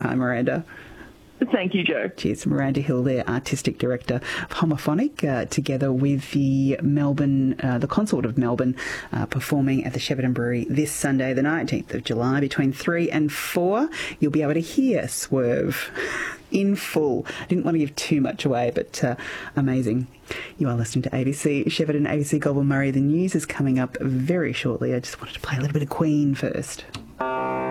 time, Miranda. Thank you, Jo. Cheers. Miranda Hill there, Artistic Director of Homophonic, together with the Consort of Melbourne, performing at the Shepparton Brewery this Sunday, the 19th of July, between 3 and 4. You'll be able to hear Swerve in full. I didn't want to give too much away, but amazing. You are listening to ABC Shepparton, ABC Goulburn Murray. The news is coming up very shortly. I just wanted to play a little bit of Queen first.